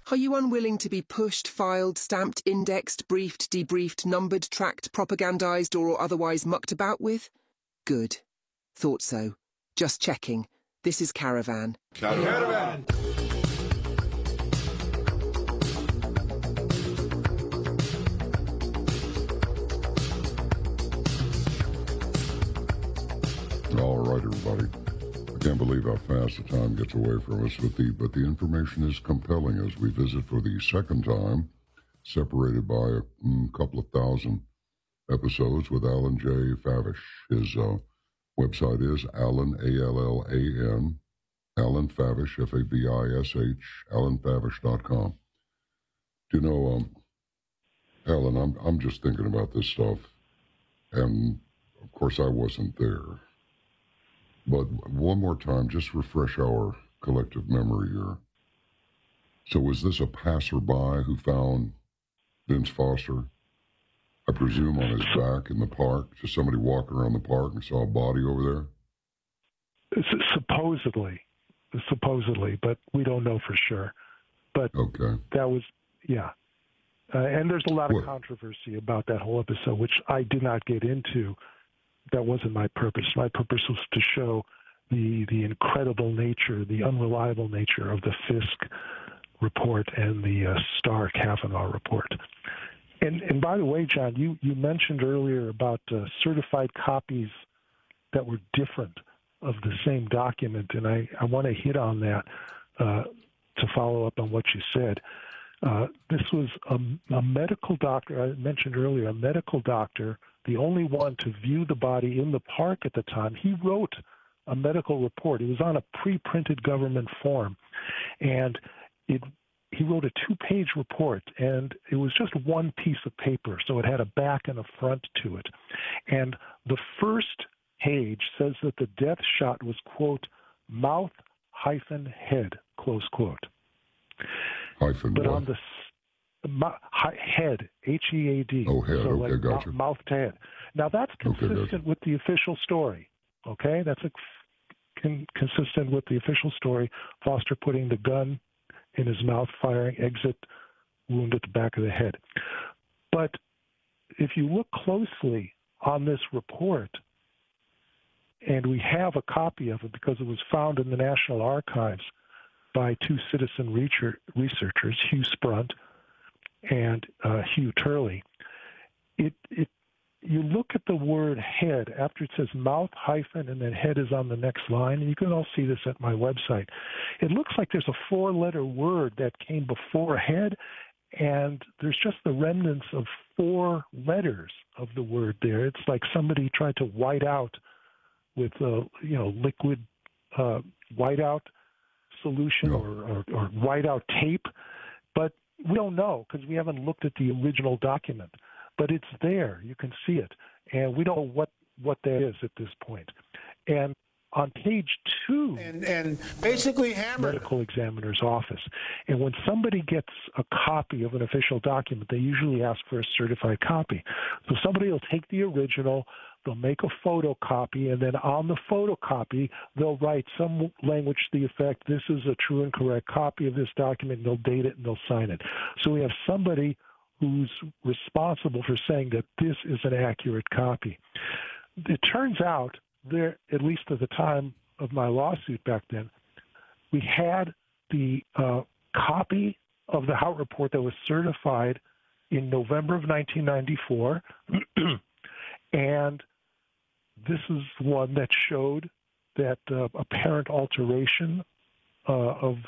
Are you unwilling to be pushed, filed, stamped, indexed, briefed, debriefed, numbered, tracked, propagandized, or otherwise mucked about with? Good. Thought so. Just checking. This is Caravan. Caravan! All right, everybody. I can't believe how fast the time gets away from us, but the information is compelling as we visit for the second time, separated by a couple of thousand episodes, with Alan J. Favish. His website is Alan, A-L-L-A-N, Alan Favish, F-A-V-I-S-H, alanfavish.com. Do you know, Alan, I'm just thinking about this stuff, and of course I wasn't there. But one more time, just refresh our collective memory here. So was this a passerby who found Vince Foster, I presume, on his back in the park? Just somebody walking around the park and saw a body over there? Supposedly, but we don't know for sure. But okay. That was, yeah. And there's a lot of controversy about that whole episode, which I did not get into. That wasn't my purpose. My purpose was to show the incredible nature, the unreliable nature of the Fisk report and the Starr-Kavanaugh report. And by the way, John, you mentioned earlier about certified copies that were different of the same document, and I want to hit on that to follow up on what you said. This was a medical doctor, I mentioned earlier, a medical doctor, the only one to view the body in the park at the time. He wrote a medical report. It was on a pre-printed government form, and he wrote a 2-page report, and it was just one piece of paper, so it had a back and a front to it. And the first page says that the death shot was, quote, mouth-head, close quote. Hyphen but what? On the head, H-E-A-D. Oh, head, so okay, like gotcha. Mouth to head. Now, that's consistent with the official story, okay? That's consistent with the official story. Foster putting the gun in his mouth, firing, exit, wound at the back of the head. But if you look closely on this report, and we have a copy of it because it was found in the National Archives by 2 citizen researchers, Hugh Sprunt and Hugh Turley. You look at the word head after it says mouth hyphen and then head is on the next line. And you can all see this at my website. It looks like there's a 4-letter word that came before head, and there's just the remnants of 4 letters of the word there. It's like somebody tried to white out with liquid whiteout solution or whiteout tape, but we don't know because we haven't looked at the original document. But it's there. You can see it. And we don't know what that is at this point. And on page 2, and basically hammered medical examiner's office. And when somebody gets a copy of an official document, they usually ask for a certified copy. So somebody will take the original, they'll make a photocopy, and then on the photocopy, they'll write some language to the effect, this is a true and correct copy of this document, and they'll date it and they'll sign it. So we have somebody who's responsible for saying that this is an accurate copy. It turns out there, at least at the time of my lawsuit back then, we had the copy of the Hout report that was certified in November of 1994, and this is one that showed that apparent alteration of